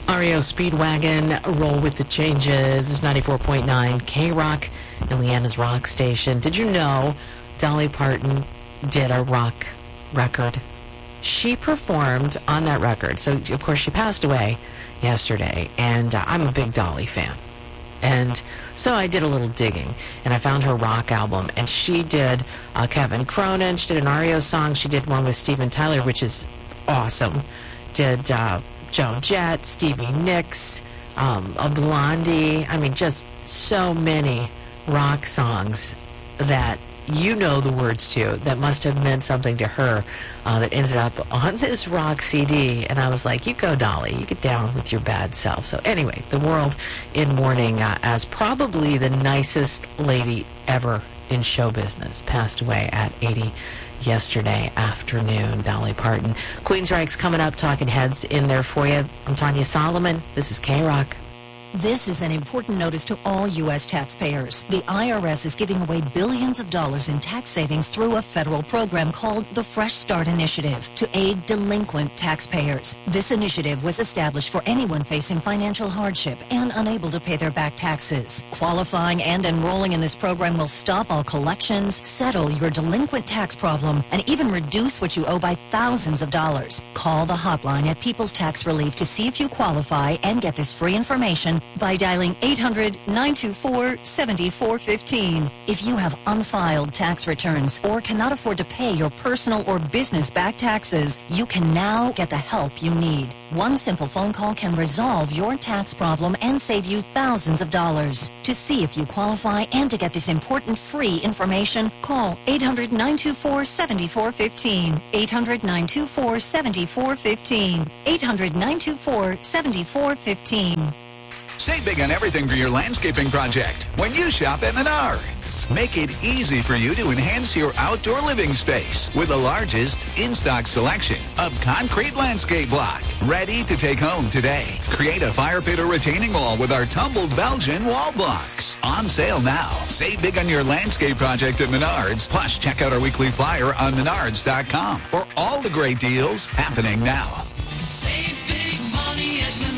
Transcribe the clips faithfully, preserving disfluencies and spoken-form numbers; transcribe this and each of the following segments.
R E O Speedwagon, Roll with the Changes. It's ninety-four point nine K-Rock, Leanna's Rock Station. Did you know Dolly Parton did a rock record? She performed on that record. So, of course, she passed away yesterday, and uh, I'm a big Dolly fan. And so I did a little digging, and I found her rock album, and she did uh, Kevin Cronin, she did an R E O song, she did one with Steven Tyler, which is awesome, did uh, Joan Jett, Stevie Nicks, um, a Blondie, I mean, just so many rock songs that you know the words to, that must have meant something to her, uh, that ended up on this rock C D. And I was like, you go, Dolly, you get down with your bad self. So anyway, the world in mourning uh, as probably the nicest lady ever in show business, passed away at eighty yesterday afternoon, Dolly Parton. Queensryche's coming up, Talking Heads in there for you. I'm Tanya Solomon. This is K-Rock. This is an important notice to all U S taxpayers. The I R S is giving away billions of dollars in tax savings through a federal program called the Fresh Start Initiative to aid delinquent taxpayers. This initiative was established for anyone facing financial hardship and unable to pay their back taxes. Qualifying and enrolling in this program will stop all collections, settle your delinquent tax problem, and even reduce what you owe by thousands of dollars. Call the hotline at People's Tax Relief to see if you qualify and get this free information by dialing eight hundred, nine two four, seven four one five. If you have unfiled tax returns or cannot afford to pay your personal or business back taxes, you can now get the help you need. One simple phone call can resolve your tax problem and save you thousands of dollars. To see if you qualify and to get this important free information, call eight hundred, nine two four, seven four one five. eight hundred, nine two four, seven four one five. eight hundred, nine two four, seven four one five. Save big on everything for your landscaping project when you shop at Menards. Make it easy for you to enhance your outdoor living space with the largest in-stock selection of concrete landscape block. Ready to take home today. Create a fire pit or retaining wall with our tumbled Belgian wall blocks. On sale now. Save big on your landscape project at Menards. Plus, check out our weekly flyer on menards dot com for all the great deals happening now. Save big money at Menards.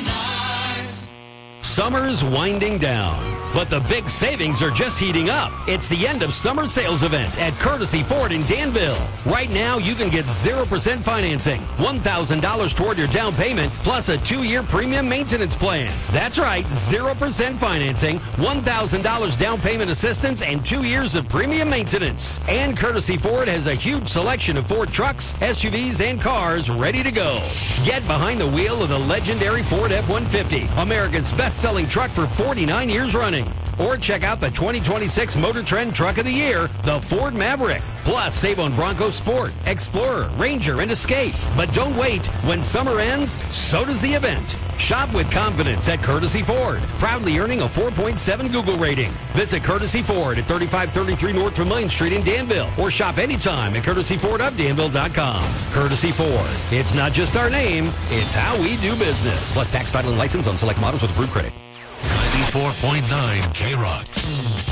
Summer's winding down, but the big savings are just heating up. It's the end of summer sales event at Courtesy Ford in Danville. Right now, you can get zero percent financing, one thousand dollars toward your down payment, plus a two-year premium maintenance plan. That's right, zero percent financing, one thousand dollars down payment assistance, and two years of premium maintenance. And Courtesy Ford has a huge selection of Ford trucks, S U Vs, and cars ready to go. Get behind the wheel of the legendary Ford F one fifty, America's best-selling truck for forty-nine years running. Or check out the twenty twenty-six Motor Trend Truck of the Year, the Ford Maverick. Plus, save on Bronco Sport, Explorer, Ranger, and Escape. But don't wait. When summer ends, so does the event. Shop with confidence at Courtesy Ford, proudly earning a four point seven Google rating. Visit Courtesy Ford at thirty-five thirty-three North Vermillion Street in Danville, or shop anytime at courtesy ford of danville dot com. Courtesy Ford. It's not just our name, it's how we do business. Plus tax, title, and license on select models with approved credit. ninety-four point nine K-Rock.